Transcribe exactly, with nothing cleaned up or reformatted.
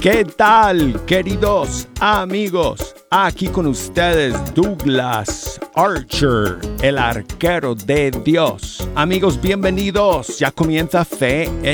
¿Qué tal, queridos amigos? Aquí con ustedes Douglas Archer, el arquero de Dios. Amigos, bienvenidos. Ya comienza Fe